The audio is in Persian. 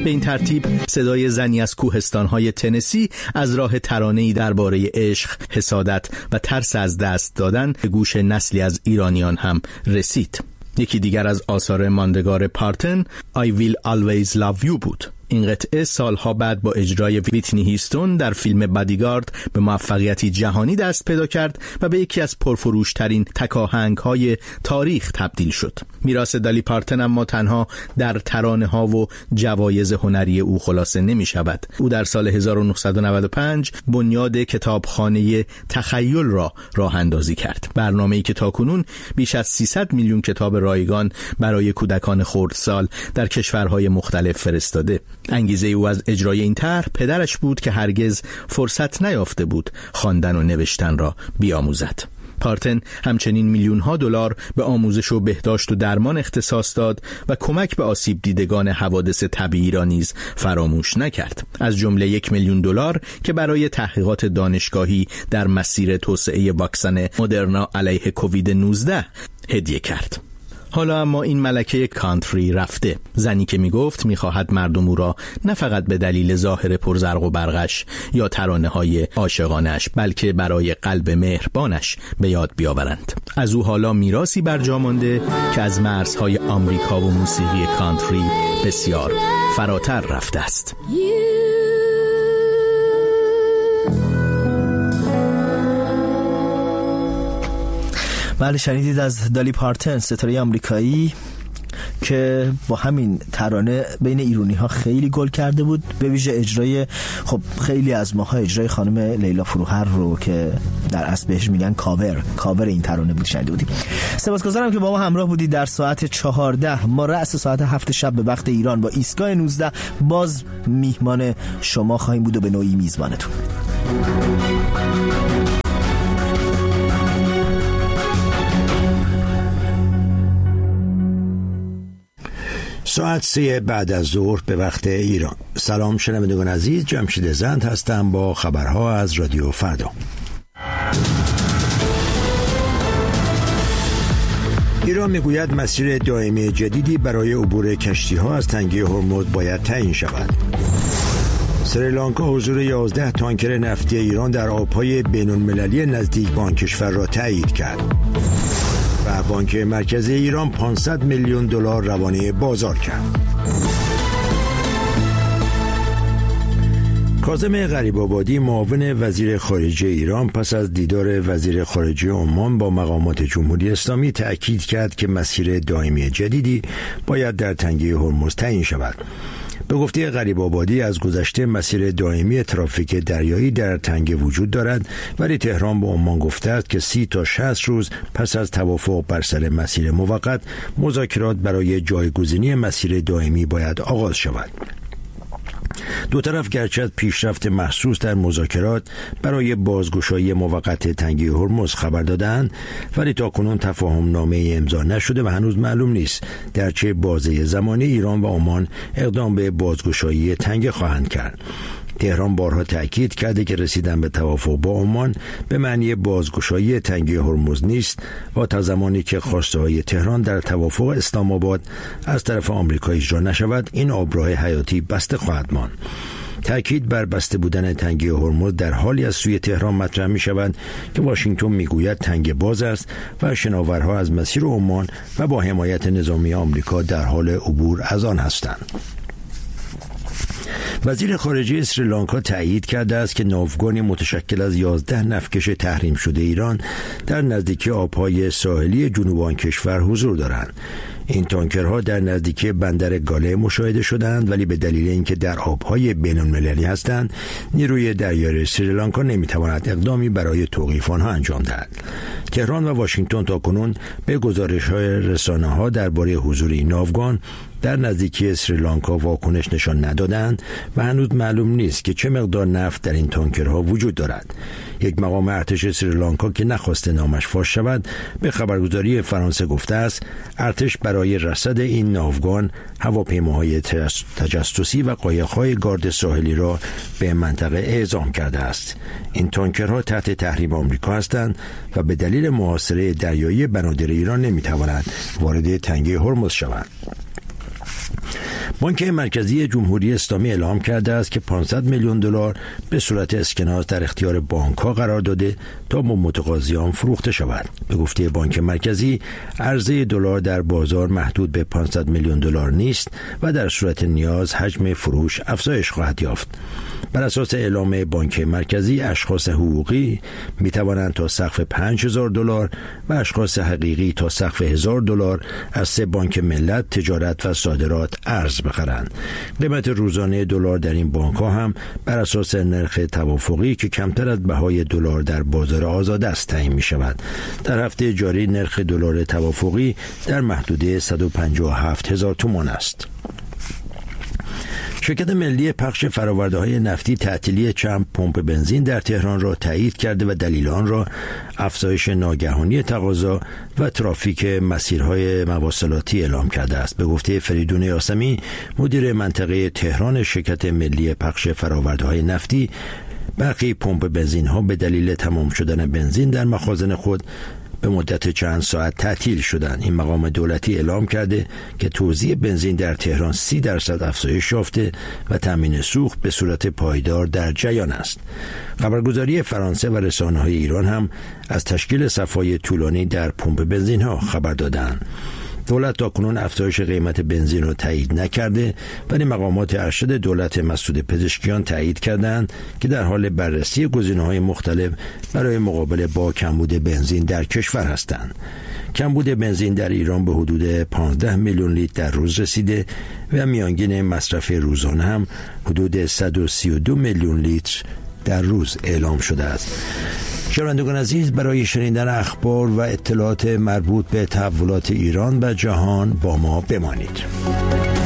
به این ترتیب صدای زنی از کوهستان‌های تنسی از راه ترانه‌ای درباره عشق، حسادت و ترس از دست دادن به گوش نسلی از ایرانیان هم رسید. یکی دیگر از آثار ماندگار پارتن I Will Always Love You بود. این قطعه سالها بعد با اجرای ویتنی هیستون در فیلم بادیگارد به موفقیتی جهانی دست پیدا کرد و به یکی از پرفروشترین تکاهنگ‌های تاریخ تبدیل شد. میراث دالی پارتن اما تنها در ترانه‌ها و جوایز هنری او خلاصه نمی‌شود. او در سال 1995 بنیاد کتابخانه تخیل را راه اندازی کرد. برنامه‌ای که تاکنون بیش از 300 میلیون کتاب رایگان برای کودکان خردسال در کشورهای مختلف فرستاده. انگیزه او از اجرای این طرح پدرش بود که هرگز فرصت نیافته بود خواندن و نوشتن را بیاموزد. پارتن همچنین میلیون‌ها دلار به آموزش و بهداشت و درمان اختصاص داد و کمک به آسیب دیدگان حوادث طبیعی را نیز فراموش نکرد. از جمله 1 میلیون دلار که برای تحقیقات دانشگاهی در مسیر توسعه واکسن مدرنا علیه کووید 19 هدیه کرد. حالا اما این ملکه کانتری رفته. زنی که میگفت میخواهد مردم او را نه فقط به دلیل ظاهر پرزرق و برقش یا ترانه‌های عاشقانش بلکه برای قلب مهربانش به یاد بیاورند. از او حالا میراثی برجا مانده که از مرزهای آمریکا و موسیقی کانتری بسیار فراتر رفته است. بله، شنیدید از دالی پارتن، ستاره آمریکایی که با همین ترانه بین ایرانی ها خیلی گل کرده بود، به ویژه اجرای خیلی از ماها اجرای خانم لیلا فروهر رو که در اصل بهش میگن کاور این ترانه بود شنیده بودیم. سپاسگزارم که با ما همراه بودید در ساعت 14. ما رأس ساعت 7 شب به وقت ایران با ایستگاه 19 باز میهمان شما خواهیم بود و به نوعی میزبانتون. ساعت 3 بعد از ظهر به وقت ایران. سلام شنوندگان عزیز، جمشید زند هستم با خبرها از رادیو فردا. ایران میگوید مسیر دائمی جدیدی برای عبور کشتی‌ها از تنگه هرمز باید تعیین شود. سریلانکا حضور 11 تانکر نفتی ایران در آب‌های بین‌المللی نزدیک به آن کشور را تایید کرد. و بانک مرکزی ایران 500 میلیون دلار روانه بازار کرد. کاظم غریب‌آبادی معاون وزیر خارجه ایران پس از دیدار وزیر خارجه عمان با مقامات جمهوری اسلامی تأکید کرد که مسیر دائمی جدیدی باید در تنگه هرمز تعیین شود. به گفته غریب‌آبادی از گذشته مسیر دائمی ترافیک دریایی در تنگه وجود دارد، ولی تهران به عمان گفته است که 30 تا 60 روز پس از توافق بر سر مسیر موقت مذاکرات برای جایگزینی مسیر دائمی باید آغاز شود. دو طرف گرچه پیشرفت محسوس در مذاکرات برای بازگشایی موقت تنگه هرمز خبر دادند، ولی تاکنون تفاهم نامه امضا نشده و هنوز معلوم نیست در چه بازه زمانی ایران و عمان اقدام به بازگشایی تنگه خواهند کرد. تهران بارها تأکید کرده که رسیدن به توافق با عمان به معنی بازگشایی تنگه هرمز نیست و تا زمانی که خواسته های تهران در توافق اسلام آباد از طرف آمریکا اجرا نشود، این آبراه حیاتی بسته خواهد ماند. تأکید بر بسته بودن تنگه هرمز در حالی از سوی تهران مطرح می شود که واشنگتن می گوید تنگه باز است و شناورها از مسیر عمان و با حمایت نظامی آمریکا در حال عبور از آن هستند. وزیر خارجه سریلانکا تأیید کرده است که ناوگانی متشکل از 11 نفتکش تحریم شده ایران در نزدیکی آبهای ساحلی جنوب آن کشور حضور دارند. این تانکرها در نزدیکی بندر گاله مشاهده شدند، ولی به دلیل اینکه در آبهای بین‌المللی هستند، نیروی دریایی سریلانکا نمیتواند اقدامی برای توقیف آنها انجام دهد. تهران و واشنگتن تاکنون به گزارش‌های رسانه‌ها درباره حضور این ناوگان در نزدیکی سریلانکا واکنش نشان ندادند و هنوز معلوم نیست که چه مقدار نفت در این تانکرها وجود دارد. یک مقام ارتش سریلانکا که نخواسته نامش فاش شود به خبرگزاری فرانسه گفته است ارتش برای رصد این ناوگان هواپیماهای تجسسی و قایق‌های گارد ساحلی را به منطقه اعزام کرده است. این تانکرها تحت تحریم آمریکا هستند و به دلیل محاصره دریایی بنادر ایران نمی‌توانند وارد تنگه هرمز شوند. بانک مرکزی جمهوری اسلامی اعلام کرده است که 500 میلیون دلار به صورت اسکناس در اختیار بانک‌ها قرار داده تا با متقاضیان فروخته شود. به گفته بانک مرکزی، عرضه دلار در بازار محدود به 500 میلیون دلار نیست و در صورت نیاز حجم فروش افزایش خواهد یافت. بر اساس اعلام بانک مرکزی، اشخاص حقوقی می توانند تا سقف 5000 دلار و اشخاص حقیقی تا سقف 1000 دلار از 3 بانک ملت، تجارت و صادرات ارز بخرند. قیمت روزانه دلار در این بانک‌ها هم بر اساس نرخ توافقی که کمتر از بهای دلار در بازار آزاد است تعیین می شود. در هفته جاری نرخ دلار توافقی در محدوده 157,000 تومان است. شرکت ملی پخش فرآورده‌های نفتی تعطیلی چند پمپ بنزین در تهران را تایید کرده و دلیل آن را افزایش ناگهانی تقاضا و ترافیک مسیرهای مواصلاتی اعلام کرده است. به گفته فریدون یاسمی، مدیر منطقه تهران شرکت ملی پخش فرآورده‌های نفتی، برخی پمپ بنزین‌ها به دلیل تمام شدن بنزین در مخازن خود به مدت چند ساعت تعطیل شدند. این مقام دولتی اعلام کرده که توزیع بنزین در تهران 30% افزایش یافته و تامین سوخت به صورت پایدار در جریان است. خبرگزاری فرانسه و رسانه‌های ایران هم از تشکیل صف‌های طولانی در پمپ بنزین‌ها خبر دادند. دولت تاکنون افزایش قیمت بنزین را تایید نکرده، ولی مقامات ارشد دولت مسعود پزشکیان تایید کردند که در حال بررسی گزینه‌های مختلف برای مقابله با کمبود بنزین در کشور هستند. کمبود بنزین در ایران به حدود 15 میلیون لیتر در روز رسیده و میانگین مصرف روزانه هم حدود 132 میلیون لیتر در روز اعلام شده است. شنوندگان عزیز، برای شنیدن اخبار و اطلاعات مربوط به تحولات ایران و جهان با ما بمانید.